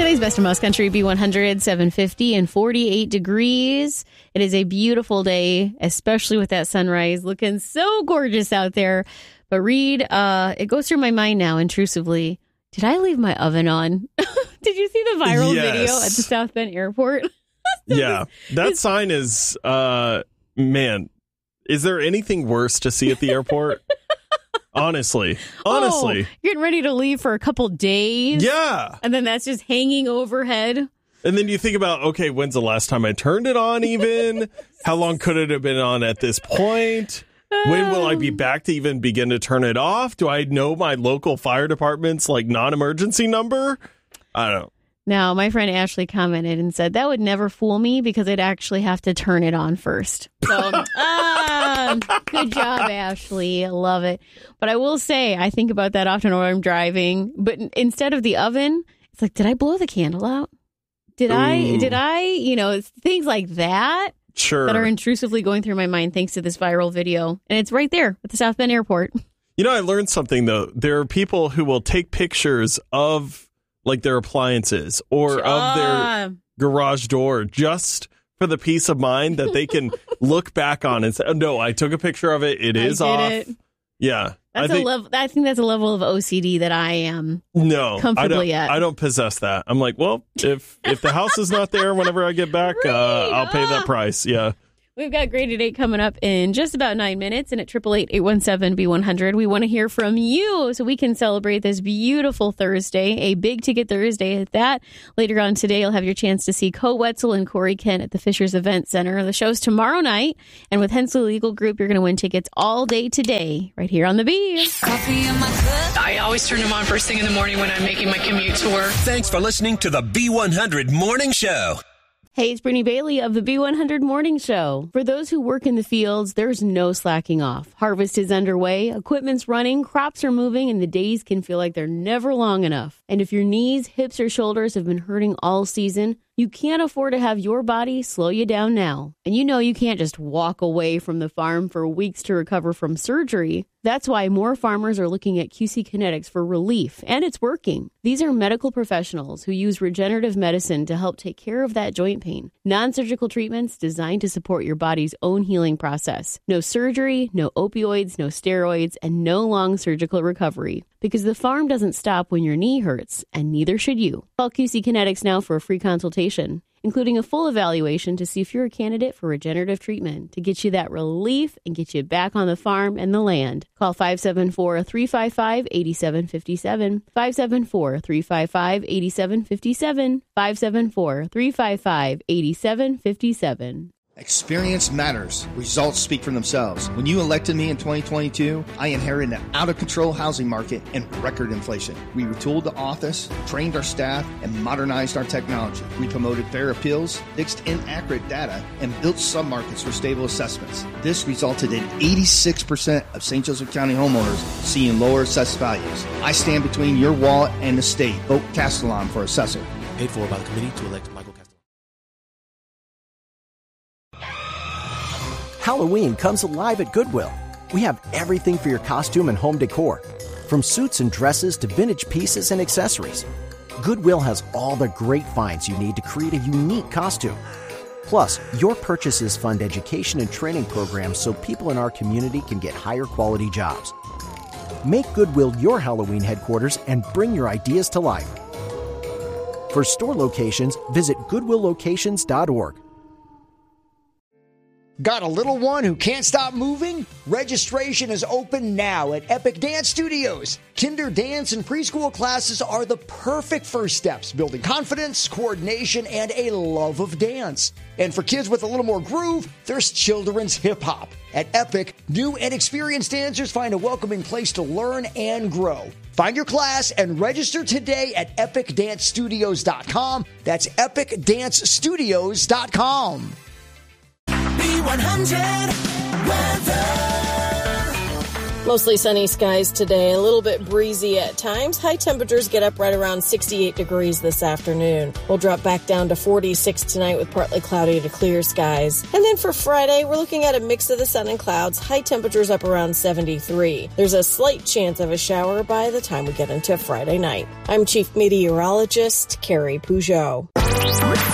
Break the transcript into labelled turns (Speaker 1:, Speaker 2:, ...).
Speaker 1: Today's Best of Mouse Country, B100, 750 and 48 degrees. It is a beautiful day, especially with that sunrise looking so gorgeous out there. But Reed, it goes through my mind now intrusively. Did I leave my oven on? Did you see the viral video at the South Bend Airport?
Speaker 2: Yeah, that sign is, man, is there anything worse to see at the airport? Honestly.
Speaker 1: You're getting ready to leave for a couple days.
Speaker 2: Yeah.
Speaker 1: And then that's just hanging overhead.
Speaker 2: And then you think about, okay, when's the last time I turned it on even? How long could it have been on at this point? When will I be back to even begin to turn it off? Do I know my local fire department's non-emergency number? I don't know.
Speaker 1: Now, my friend Ashley commented and said, that would never fool me because I'd actually have to turn it on first. So, good job, Ashley. I love it. But I will say, I think about that often when I'm driving. But instead of the oven, it's like, did I blow the candle out? Did I, things like that.
Speaker 2: Sure.
Speaker 1: That are intrusively going through my mind thanks to this viral video. And it's right there at the South Bend Airport.
Speaker 2: I learned something, though. There are people who will take pictures of their appliances or of their garage door just for the peace of mind that they can look back on and say, oh, no, I took a picture of it. It is off. Yeah. I think
Speaker 1: that's a level of OCD that I am comfortably at.
Speaker 2: I don't possess that. I'm like, well, if the house is not there whenever I get back, I'll pay that price. Yeah.
Speaker 1: We've got Great at 8 coming up in just about 9 minutes, and at 888-817-B100. We want to hear from you so we can celebrate this beautiful Thursday, a big ticket Thursday at that. Later on today, you'll have your chance to see Co Wetzel and Corey Kent at the Fishers Event Center. The show's tomorrow night, and with Hensley Legal Group, you're going to win tickets all day today, right here on the Bee.
Speaker 3: Coffee in my cup. I always turn them on first thing in the morning when I'm making my commute to work.
Speaker 4: Thanks for listening to the B100 Morning Show.
Speaker 1: Hey, it's Brittany Bailey of the B100 Morning Show. For those who work in the fields, there's no slacking off. Harvest is underway, equipment's running, crops are moving, and the days can feel like they're never long enough. And if your knees, hips, or shoulders have been hurting all season, you can't afford to have your body slow you down now. And you can't just walk away from the farm for weeks to recover from surgery. That's why more farmers are looking at QC Kinetics for relief, and it's working. These are medical professionals who use regenerative medicine to help take care of that joint pain. Non-surgical treatments designed to support your body's own healing process. No surgery, no opioids, no steroids, and no long surgical recovery. Because the farm doesn't stop when your knee hurts, and neither should you. Call QC Kinetics now for a free consultation, including a full evaluation to see if you're a candidate for regenerative treatment to get you that relief and get you back on the farm and the land. Call 574-355-8757, 574-355-8757, 574-355-8757.
Speaker 5: Experience matters. Results speak for themselves. When you elected me in 2022, I inherited an out-of-control housing market and record inflation. We retooled the office, trained our staff, and modernized our technology. We promoted fair appeals, fixed inaccurate data, and built submarkets for stable assessments. This resulted in 86% of St. Joseph County homeowners seeing lower assessed values. I stand between your wallet and the state. Vote Castellon for assessor.
Speaker 6: Paid for by the committee to elect Michael Castellon.
Speaker 7: Halloween comes alive at Goodwill. We have everything for your costume and home decor, from suits and dresses to vintage pieces and accessories. Goodwill has all the great finds you need to create a unique costume. Plus, your purchases fund education and training programs so people in our community can get higher quality jobs. Make Goodwill your Halloween headquarters and bring your ideas to life. For store locations, visit goodwilllocations.org.
Speaker 8: Got a little one who can't stop moving? Registration is open now at Epic Dance Studios. Kinder dance and preschool classes are the perfect first steps, building confidence, coordination, and a love of dance. And for kids with a little more groove, there's children's hip-hop. At Epic, new and experienced dancers find a welcoming place to learn and grow. Find your class and register today at epicdancestudios.com. That's epicdancestudios.com.
Speaker 9: B100 weather. Mostly sunny skies today, a little bit breezy at times. High temperatures get up right around 68 degrees this afternoon. We'll drop back down to 46 tonight with partly cloudy to clear skies. And then for Friday, we're looking at a mix of the sun and clouds. High temperatures up around 73. There's a slight chance of a shower by the time we get into Friday night. I'm Chief Meteorologist Carrie Peugeot.